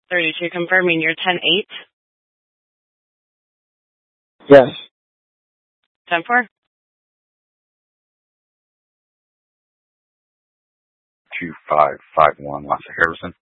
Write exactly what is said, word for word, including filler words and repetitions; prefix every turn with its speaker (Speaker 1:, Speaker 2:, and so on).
Speaker 1: thirty-two confirming you're ten eight.
Speaker 2: Yes.
Speaker 1: ten four.
Speaker 3: two five five one, Lassa Harrison.